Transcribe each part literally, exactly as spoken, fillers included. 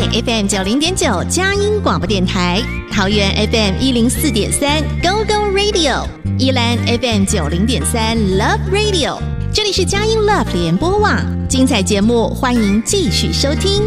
F M 九零点九佳音广播电台，桃园 F M 一零四点三 Go Go Radio， 宜兰 F M 九零点三 Love Radio。这里是佳音 Love 联播网，精彩节目欢迎继续收听。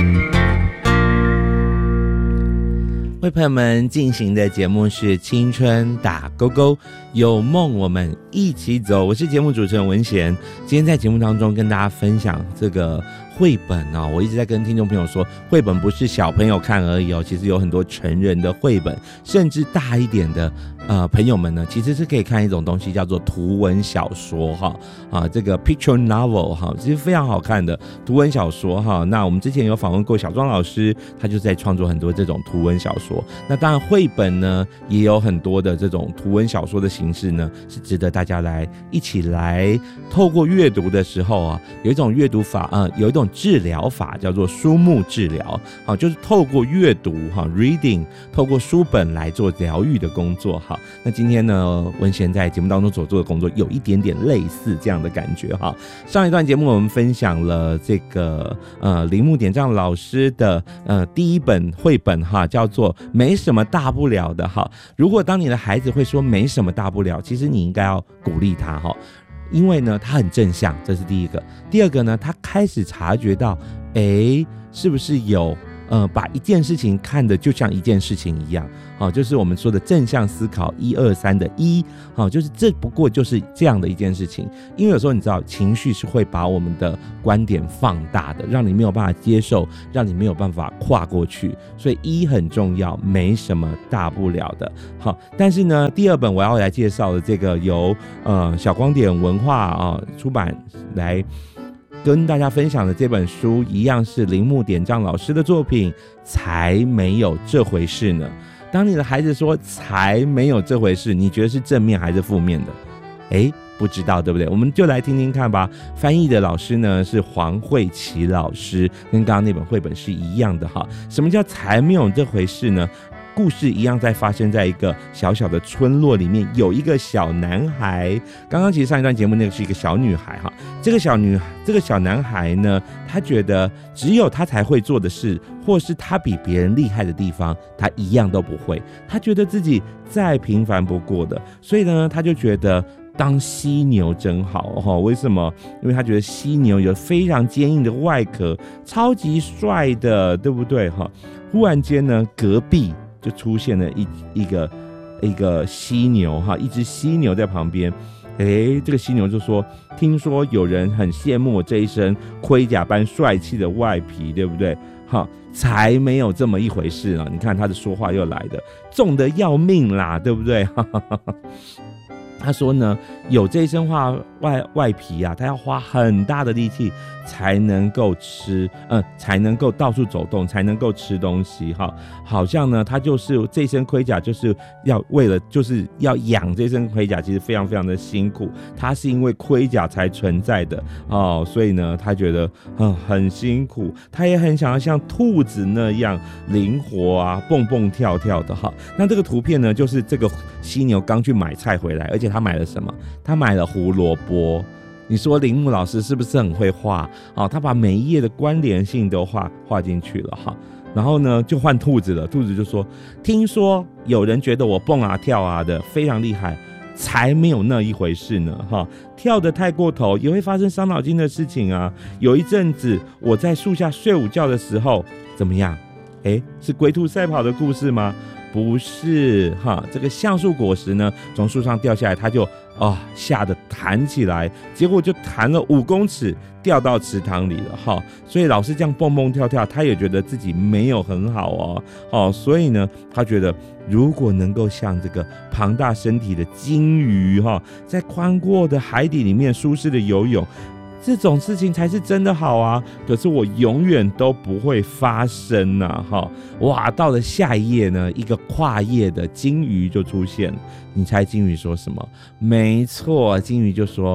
为朋友们进行的节目是青春打勾勾，有梦我们一起走，我是节目主持人文贤。今天在节目当中跟大家分享这个绘本哦，我一直在跟听众朋友说，绘本不是小朋友看而已哦，其实有很多成人的绘本，甚至大一点的呃朋友们呢，其实是可以看一种东西叫做图文小说哈啊，这个 picture novel 哈，其实非常好看的图文小说哈。那我们之前有访问过小庄老师，他就在创作很多这种图文小说。那当然绘本呢也有很多的这种图文小说的形式呢，是值得大家来一起来透过阅读的时候啊，有一种阅读法呃，有一种治疗法叫做书目治疗，好，就是透过阅读哈 reading， 透过书本来做疗愈的工作哈。那今天呢，文贤在节目当中所做的工作有一点点类似这样的感觉哈。上一段节目我们分享了这个呃铃木典藏老师的呃第一本绘本哈，叫做没什么大不了的哈。如果当你的孩子会说没什么大不了，其实你应该要鼓励他哈，因为呢他很正向，这是第一个。第二个呢，他开始察觉到，哎，是不是有呃把一件事情看得就像一件事情一样，好，就是我们说的正向思考一二三的一，好，就是这不过就是这样的一件事情。因为有时候你知道，情绪是会把我们的观点放大的，让你没有办法接受，让你没有办法跨过去。所以一很重要，没什么大不了的。好，但是呢，第二本我要来介绍的这个由呃小光点文化啊出版来跟大家分享的这本书，一样是铃木典藏老师的作品，才没有这回事呢。当你的孩子说才没有这回事，你觉得是正面还是负面的？哎，不知道对不对？我们就来听听看吧。翻译的老师呢是黄慧琪老师，跟刚刚那本绘本是一样的哈。什么叫才没有这回事呢？故事一样在发生在一个小小的村落里面，有一个小男孩。刚刚其实上一段节目那个是一个小女孩哈，这个小女这个小男孩呢，他觉得只有他才会做的事，或是他比别人厉害的地方，他一样都不会。他觉得自己再平凡不过的，所以呢，他就觉得当犀牛真好哈。为什么？因为他觉得犀牛有非常坚硬的外壳，超级帅的，对不对哈？忽然间呢，隔壁就出现了一一个一个犀牛哈，一只犀牛在旁边。哎，这个犀牛就说：“听说有人很羡慕我这一身盔甲般帅气的外皮，对不对？哈，才没有这么一回事啊！你看他的说话又来的重得要命啦，对不对？”他说呢，有这一身外外皮啊，他要花很大的力气才能够吃，嗯，才能够到处走动，才能够吃东西哈。好像呢，他就是这身盔甲，就是要为了就是要养这身盔甲，其实非常非常的辛苦。他是因为盔甲才存在的哦，所以呢，他觉得嗯很辛苦，他也很想要像兔子那样灵活啊，蹦蹦跳跳的哈。那这个图片呢，就是这个犀牛刚去买菜回来，而且他买了什么？他买了胡萝卜。你说铃木老师是不是很会画？哦，他把每一页的关联性都画画进去了哈。然后呢，就换兔子了。兔子就说：“听说有人觉得我蹦啊跳啊的非常厉害，才没有那一回事呢！哈，跳得太过头也会发生伤脑筋的事情啊。有一阵子我在树下睡午觉的时候，怎么样？哎，是龟兔赛跑的故事吗？不是哈，这个橡树果实呢，从树上掉下来，它就啊、哦、吓得弹起来，结果就弹了五公尺，掉到池塘里了哈。所以老师这样蹦蹦跳跳，他也觉得自己没有很好哦，哦，所以呢，他觉得如果能够像这个庞大身体的鲸鱼哈，在宽阔的海底里面舒适的游泳，这种事情才是真的好啊！可是我永远都不会发生啊！哈，哇，到了下一页呢，一个跨页的鲸鱼就出现了。你猜鲸鱼说什么？没错，鲸鱼就说：“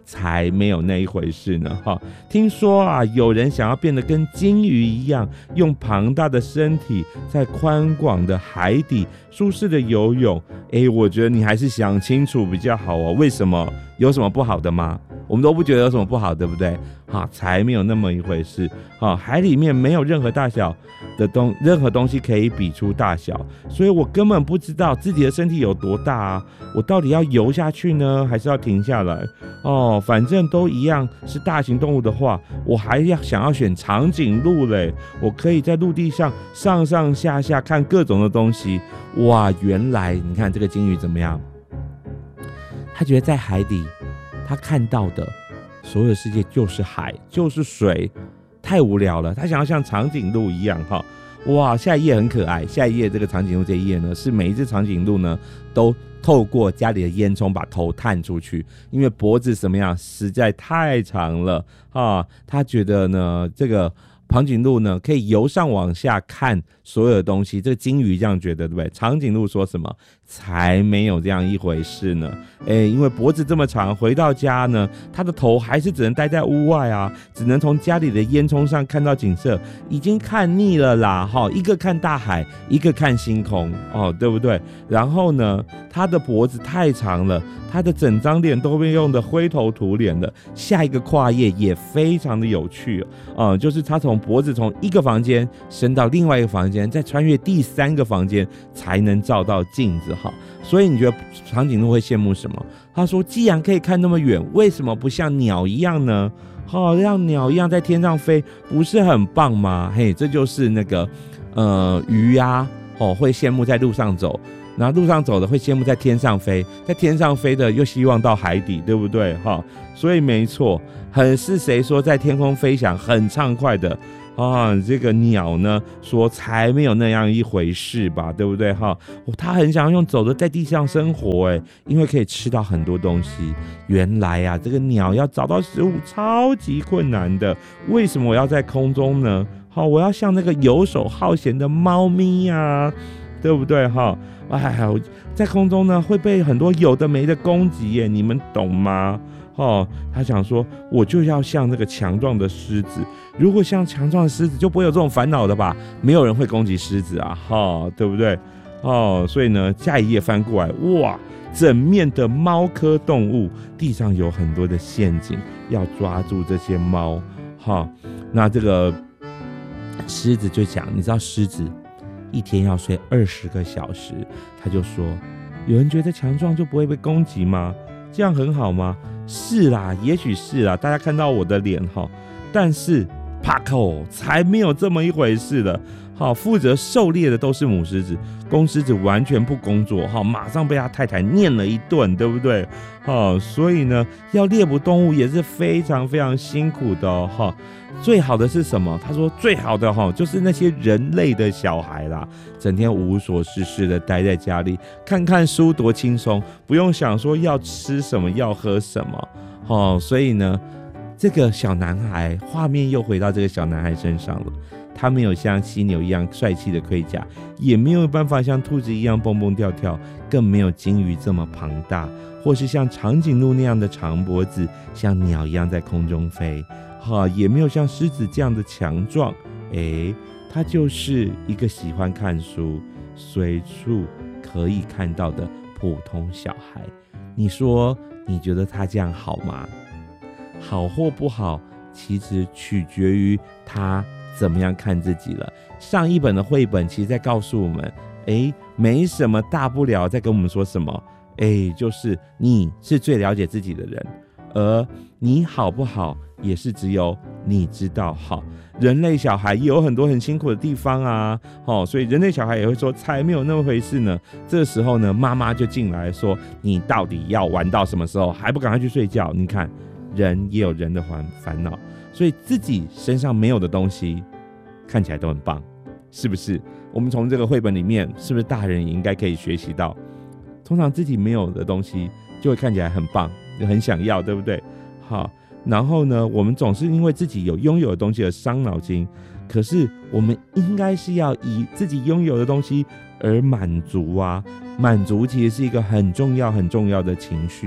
才没有那一回事呢。哈，听说啊，有人想要变得跟鲸鱼一样，用庞大的身体在宽广的海底舒适的游泳。哎，我觉得你还是想清楚比较好哦。为什么？有什么不好的吗？我们都不觉得有什么不好，对不对？哈，才没有那么一回事。哈，海里面没有任何大小的东，任何东西可以比出大小，所以我根本不知道自己的身体有多大啊！我到底要游下去呢，还是要停下来？哦，反正都一样是大型动物的话，我还要想要选长颈鹿嘞。我可以在陆地上上上下下看各种的东西。哇，原来你看这个鲸鱼怎么样？他觉得在海底，他看到的所有的世界就是海，就是水，太无聊了。他想要像长颈鹿一样哈。哇，下一页很可爱。下一页这个长颈鹿这一页呢，是每一只长颈鹿呢都透过家里的烟囱把头探出去，因为脖子什么样实在太长了啊。他觉得呢，这个长颈鹿呢可以由上往下看所有的东西，这个鲸鱼这样觉得，对不对？长颈鹿说什么？才没有这样一回事呢。欸，因为脖子这么长，回到家呢，他的头还是只能待在屋外啊，只能从家里的烟囱上看到景色，已经看腻了啦。齁，一个看大海，一个看星空，哦，对不对？然后呢，他的脖子太长了，他的整张脸都被用的灰头土脸的。下一个跨页也非常的有趣哦，呃，就是他从脖子从一个房间伸到另外一个房间，再穿越第三个房间才能照到镜子。好，所以你觉得长颈鹿会羡慕什么？他说，既然可以看那么远，为什么不像鸟一样呢？好，像鸟一样在天上飞，不是很棒吗？嘿，这就是那个呃鱼啊，哦，会羡慕在路上走，然后路上走的会羡慕在天上飞，在天上飞的又希望到海底，对不对？哈，所以没错，很是谁说在天空飞翔很畅快的？啊，这个鸟呢说才没有那样一回事吧，对不对哈？他很想用走的在地上生活，哎，因为可以吃到很多东西。原来啊，这个鸟要找到食物超级困难的。为什么我要在空中呢？好，我要像那个游手好闲的猫咪啊，对不对哈？哎，在空中呢会被很多有的没的攻击耶，你们懂吗？哦，他想说，我就要像那个强壮的狮子。如果像强壮的狮子，就不会有这种烦恼的吧？没有人会攻击狮子啊，哈、哦，对不对？哦，所以呢，下一页翻过来，哇，整面的猫科动物，地上有很多的陷阱，要抓住这些猫。哈、哦，那这个狮子就讲，你知道狮子一天要睡二十个小时，他就说，有人觉得强壮就不会被攻击吗？这样很好吗？是啦，也许是啦，大家看到我的脸哈，但是帕口才没有这么一回事的。好，负责狩猎的都是母狮子，公狮子完全不工作，好，马上被他太太念了一顿，对不对？好，所以呢，要猎捕动物也是非常非常辛苦的哦。哈，最好的是什么？他说最好的哈，就是那些人类的小孩啦，整天无所事事的待在家里，看看书多轻松，不用想说要吃什么，要喝什么。好，所以呢，这个小男孩画面又回到这个小男孩身上了。他没有像犀牛一样帅气的盔甲，也没有办法像兔子一样蹦蹦跳跳，更没有鲸鱼这么庞大，或是像长颈鹿那样的长脖子，像鸟一样在空中飞，哈，也没有像狮子这样的强壮。诶，他就是一个喜欢看书，随处可以看到的普通小孩。你说，你觉得他这样好吗？好或不好，其实取决于他怎么样看自己了。上一本的绘本其实在告诉我们，哎，没什么大不了，在跟我们说什么？哎，就是你是最了解自己的人，而你好不好也是只有你知道。好，人类小孩也有很多很辛苦的地方啊，哦，所以人类小孩也会说才没有那么回事呢。这个时候呢，妈妈就进来说，你到底要玩到什么时候？还不赶快去睡觉？你看，人也有人的烦恼。所以自己身上没有的东西看起来都很棒，是不是？我们从这个绘本里面，是不是大人也应该可以学习到，通常自己没有的东西就会看起来很棒，很想要，对不对？好，然后呢，我们总是因为自己有拥有的东西而伤脑筋，可是我们应该是要以自己拥有的东西而满足啊。满足其实是一个很重要很重要的情绪，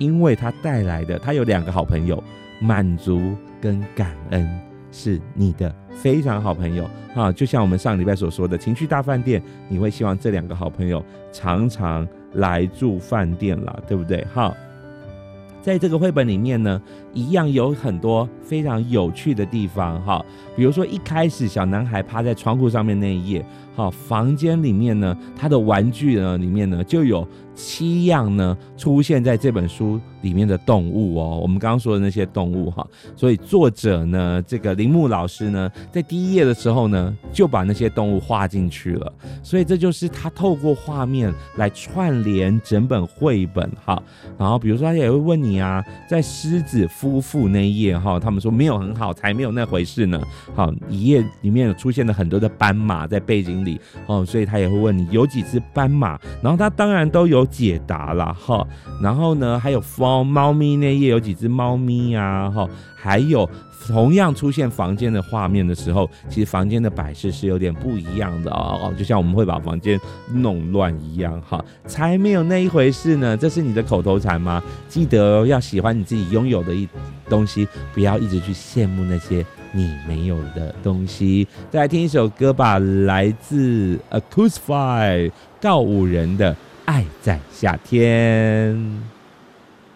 因为他带来的，他有两个好朋友，满足跟感恩是你的非常好朋友啊。就像我们上礼拜所说的情绪大饭店，你会希望这两个好朋友常常来住饭店啦，对不对？好，在这个绘本里面呢，一样有很多非常有趣的地方哈。比如说一开始小男孩趴在窗户上面那一页，好，房间里面呢，他的玩具呢里面呢就有七样呢出现在这本书里面的动物哦。我们刚刚说的那些动物哈，所以作者呢，这个铃木老师呢，在第一页的时候呢，就把那些动物画进去了。所以这就是他透过画面来串联整本绘本哈。然后比如说他也会问你啊，在狮子夫妇那一页哈，他们说没有很好，才没有那回事呢。好，一页里面有出现了很多的斑马在背景里哦，所以他也会问你有几只斑马，然后他当然都有解答啦哈。然后呢，还有猫猫咪那页有几只猫咪啊哈，还有同样出现房间的画面的时候，其实房间的摆设是有点不一样的哦，就像我们会把房间弄乱一样哈，才没有那一回事呢。这是你的口头禅吗？记得要喜欢你自己拥有的一东西，不要一直去羡慕那些你没有的东西。再来听一首歌吧，来自 Acoustify 告五人的《爱在夏天》。